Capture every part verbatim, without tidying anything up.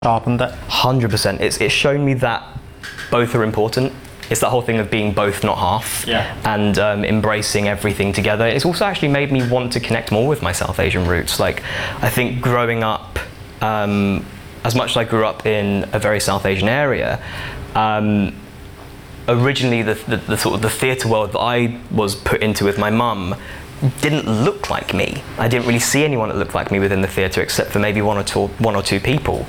sharpened it. one hundred percent. It's, it's shown me that both are important. It's that whole thing of being both, not half, yeah. and um, embracing everything together. It's also actually made me want to connect more with my South Asian roots. Like, I think growing up, um, as much as I grew up in a very South Asian area, um, originally the, the, the sort of the theatre world that I was put into with my mum didn't look like me. I didn't really see anyone that looked like me within the theatre except for maybe one or two, one or two people.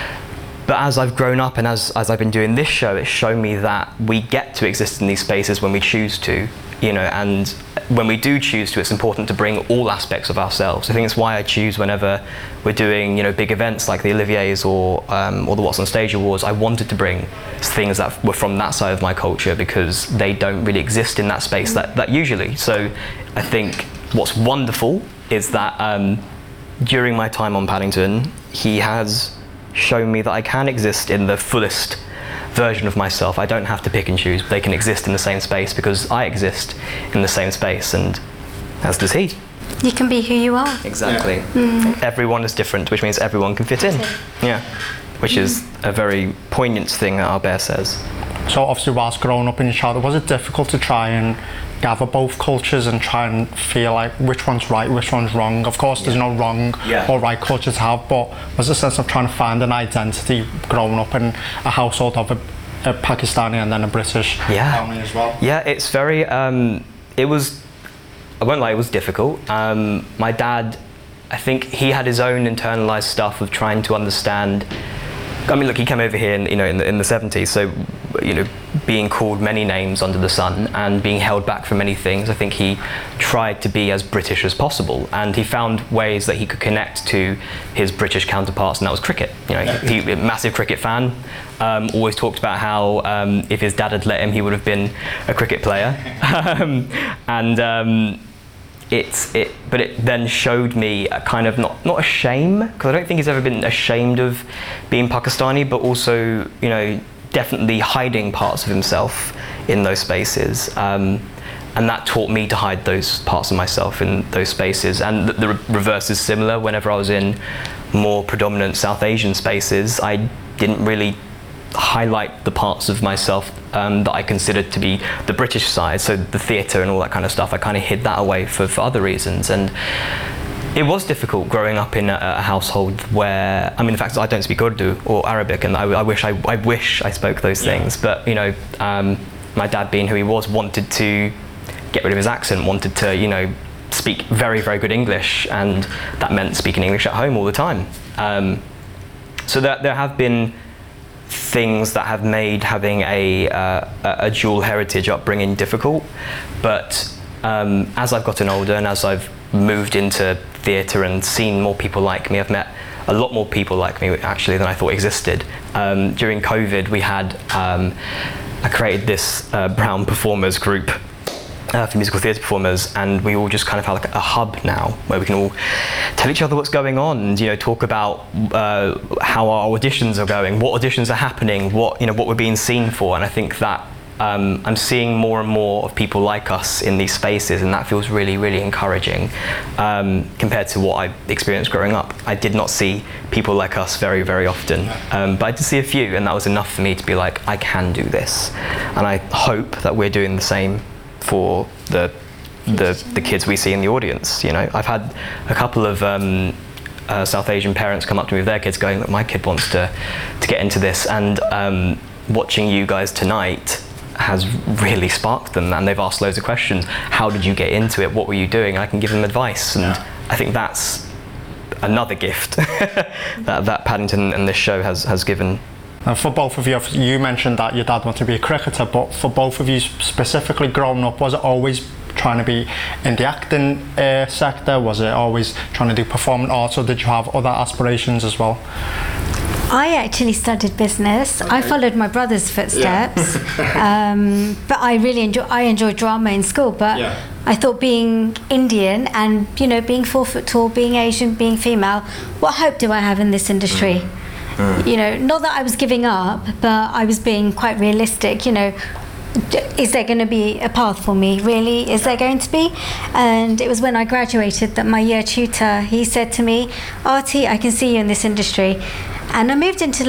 But as I've grown up and as, as I've been doing this show, it's shown me that we get to exist in these spaces when we choose to, you know, and when we do choose to, it's important to bring all aspects of ourselves. I think it's why I choose whenever we're doing, you know, big events like the Oliviers or, um, or the What's on Stage Awards, I wanted to bring things that were from that side of my culture because they don't really exist in that space that, that usually. So I think what's wonderful is that um, during my time on Paddington, he has shown me that I can exist in the fullest version of myself. I don't have to pick and choose. They can exist in the same space because I exist in the same space, and as does he. You can be who you are. Exactly. Yeah. Mm. Everyone is different, which means everyone can fit in. Yeah. Which mm. is a very poignant thing that Albert says. So obviously whilst growing up in your childhood, was it difficult to try and gather both cultures and try and feel like which one's right, which one's wrong? Of course, there's no wrong yeah. or right culture to have, but was a sense of trying to find an identity growing up in a household of a, a Pakistani and then a British yeah. family as well? Yeah, it's very, um, it was, I won't lie, it was difficult. Um, my dad, I think he had his own internalized stuff of trying to understand. I mean, look, he came over here in, you know, in the, in the seventies, so, you know, being called many names under the sun and being held back from many things, I think he tried to be as British as possible, and he found ways that he could connect to his British counterparts, and that was cricket. You know, he, he a massive cricket fan, um, always talked about how um, if his dad had let him, he would have been a cricket player, um, and. Um, It's it, but it then showed me a kind of not not a shame, because I don't think he's ever been ashamed of being Pakistani, but also, you know, definitely hiding parts of himself in those spaces, um, and that taught me to hide those parts of myself in those spaces. And the, the reverse is similar. Whenever I was in more predominant South Asian spaces, I didn't really highlight the parts of myself um, that I considered to be the British side, so the theatre and all that kind of stuff. I kind of hid that away for, for other reasons, and it was difficult growing up in a, a household where, I mean, in fact, I don't speak Urdu or Arabic, and I, I wish I, I wish I spoke those yeah. things, but you know, um, my dad, being who he was, wanted to get rid of his accent, wanted to, you know, speak very, very good English, and that meant speaking English at home all the time. Um, so that there have been things that have made having a, uh, a dual heritage upbringing difficult, but um, as I've gotten older and as I've moved into theatre and seen more people like me, I've met a lot more people like me actually than I thought existed. Um, during COVID, we had, um, I created this uh, Brown Performers group Uh, for musical theatre performers, and we all just kind of have like a hub now where we can all tell each other what's going on, and you know, talk about uh, how our auditions are going, what auditions are happening, what you know, what we're being seen for. And I think that um, I'm seeing more and more of people like us in these spaces, and that feels really, really encouraging um, compared to what I experienced growing up. I did not see people like us very, very often, um, but I did see a few, and that was enough for me to be like, I can do this, and I hope that we're doing the same for the, the the kids we see in the audience. You know, I've had a couple of um, uh, South Asian parents come up to me with their kids going, look, my kid wants to to get into this, and um, watching you guys tonight has really sparked them, and they've asked loads of questions. How did you get into it? What were you doing? I can give them advice, and yeah. I think that's another gift that, that Paddington and this show has, has given. And for both of you, you mentioned that your dad wanted to be a cricketer, but for both of you specifically growing up, was it always trying to be in the acting uh, sector? Was it always trying to do performing arts, or did you have other aspirations as well? I actually studied business. Okay. I followed my brother's footsteps, yeah. um, but I really enjoy. I enjoyed drama in school, but yeah. I thought being Indian and you know being four foot tall, being Asian, being female, what hope do I have in this industry? Mm. Mm. You know, not that I was giving up, but I was being quite realistic. You know, is there going to be a path for me? Really, is there going to be? And it was when I graduated that my year tutor, he said to me, Artie, I can see you in this industry. And I moved into